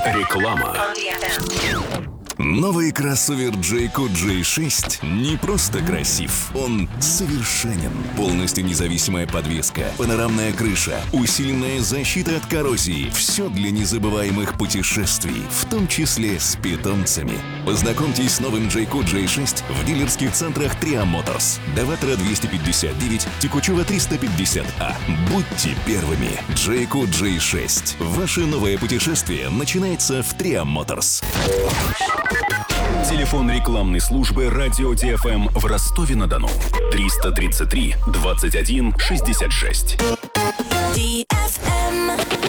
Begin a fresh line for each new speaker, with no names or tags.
Реклама. Новый кроссовер Jayco J6 не просто красив, он совершенен. Полностью независимая подвеска, панорамная крыша, усиленная защита от коррозии. Все для незабываемых путешествий, в том числе с питомцами. Познакомьтесь с новым Jayco J6 в дилерских центрах Tria Motors. Даватора 259, Текучева 350А. Будьте первыми. Jayco J6. Ваше новое путешествие начинается в Tria Motors. Телефон рекламной службы «Радио ДФМ» в Ростове-на-Дону. 333 21 66.
DFM.